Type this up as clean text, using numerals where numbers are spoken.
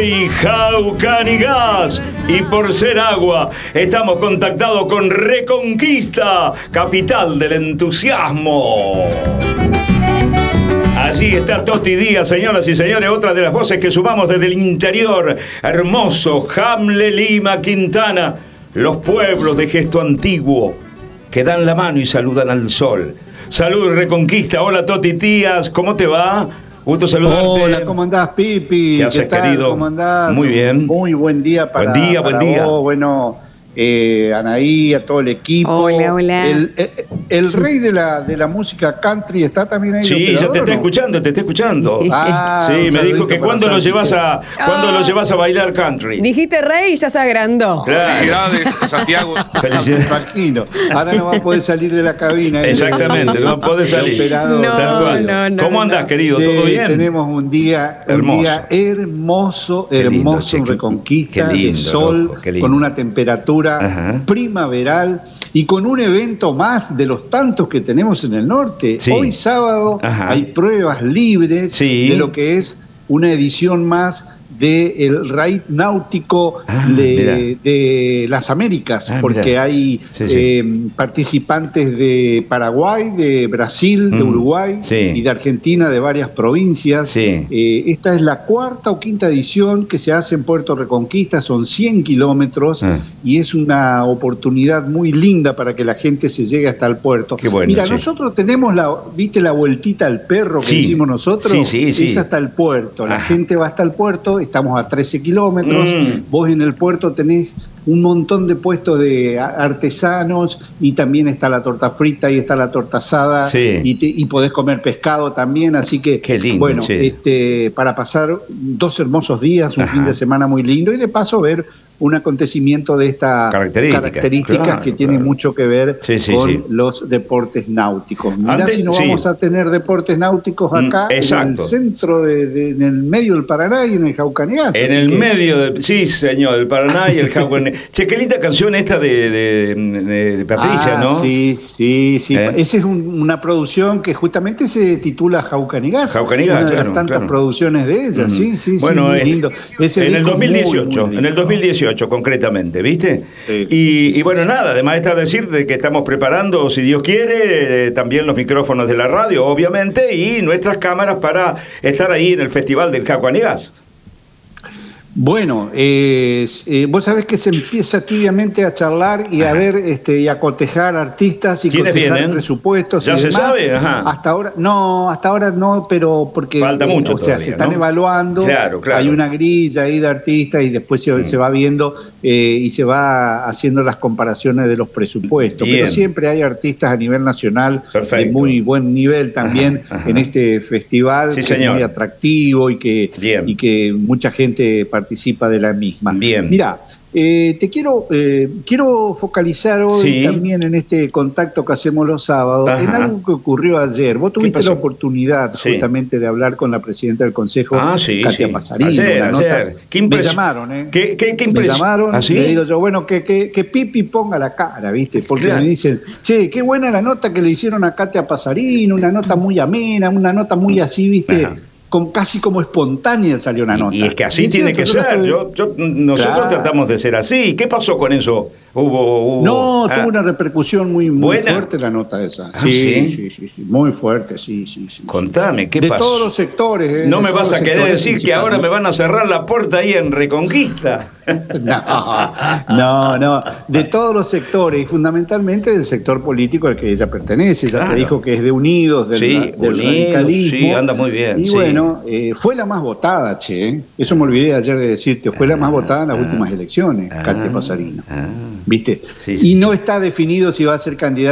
soy Jaucanigas y por ser agua estamos contactados con Reconquista, capital del entusiasmo. Allí está Toti Díaz, señoras y señores, otra de las voces que sumamos desde el interior. Hermoso, Jamle, Lima, Quintana, los pueblos de gesto antiguo que dan la mano y saludan al sol. Salud, Reconquista. Hola, Toti Díaz, ¿cómo te va? Gusto saludarte. Hola, ¿cómo andás, Pipi? ¿Qué haces, querido? ¿Cómo andás? Muy bien. Muy buen día para buen día. vos. Bueno, Anaí, a todo el equipo. Hola, hola. El rey de la música country está también ahí. Sí, ya te está escuchando. Ah, sí, me dijo que cuando lo llevas a bailar country. Dijiste rey y ya se agrandó. Claro. Felicidades, Santiago. Felicidades. Imagino. Ahora no va a poder salir de la cabina. Exactamente, no va a poder salir. No, tal cual. no, ¿Cómo andás, querido? Sí, ¿Todo bien? Tenemos un día hermoso, Qué lindo, hermoso en Reconquista, qué lindo, de sol, loco, qué lindo. con una temperatura primaveral y con un evento más de los tantos que tenemos en el norte. Sí. Hoy sábado hay pruebas libres de lo que es una edición más del raid náutico de las Américas, porque hay participantes de Paraguay, de Brasil, de Uruguay y de Argentina, de varias provincias. Esta es la cuarta o quinta edición que se hace en Puerto Reconquista, son 100 kilómetros y es una oportunidad muy linda para que la gente se llegue hasta el puerto. Bueno, mira, nosotros tenemos ¿viste la vueltita al perro que hicimos nosotros? Es hasta el puerto, la gente va hasta el puerto. Estamos a 13 kilómetros, vos en el puerto tenés un montón de puestos de artesanos y también está la torta frita y está la torta asada y podés comer pescado también, así que qué lindo, bueno, para pasar 2 hermosos días, un fin de semana muy lindo y de paso ver un acontecimiento de estas características que tienen mucho que ver con los deportes náuticos. Mirá si no vamos a tener deportes náuticos acá en el centro, en el medio del Paraná y en el Jaucanigas. En el medio, sí señor, del Paraná y el Jaucanigas. Che, qué linda canción esta de Patricia, ¿no? Sí. Esa es una producción que justamente se titula Jaucanigas. Una de las tantas producciones de ella, bueno, muy lindo. En el 2018, en el 2018 concretamente, ¿viste? Y bueno, nada, además está decir de que estamos preparando, si Dios quiere, también los micrófonos de la radio, obviamente, y nuestras cámaras para estar ahí en el Festival del Jaucanigas. Bueno, vos sabés que se empieza tibiamente a charlar y a ver y a cotejar artistas y cotejar presupuestos. ¿Ya se sabe? Hasta ahora no, pero porque falta mucho todavía, se están evaluando. Claro. Hay una grilla ahí de artistas y después se va viendo y se va haciendo las comparaciones de los presupuestos. Pero siempre hay artistas a nivel nacional de muy buen nivel también en este festival, que es muy atractivo y que mucha gente participa de la misma. Mirá, te quiero focalizar hoy también en este contacto que hacemos los sábados en algo que ocurrió ayer. Vos tuviste la oportunidad justamente de hablar con la presidenta del Consejo, Katia Pasarino. Ayer. Me llamaron, ¿Qué me llamaron, le digo yo, bueno, que Pipi ponga la cara, ¿viste? Porque me dicen, che, qué buena la nota que le hicieron a Katia Pasarino, una nota muy amena, una nota muy así, ¿viste? Casi como espontánea salió una nota. Y es que así tiene que ser. Nosotros tratamos de ser así. ¿Qué pasó con eso? Tuvo una repercusión muy fuerte la nota esa. Sí, muy fuerte, sí. Contame, ¿qué pasó? De todos los sectores. No me vas a querer decir que ahora me van a cerrar la puerta ahí en Reconquista. No, de todos los sectores y fundamentalmente del sector político al que ella pertenece. Ella te dijo que es de Unidos, del radicalismo. Sí, anda muy bien. Y bueno, fue la más votada, eso me olvidé ayer de decirte, fue la más votada en las últimas elecciones, Katia Pasarino. ¿Viste? Y no está definido si va a ser candidata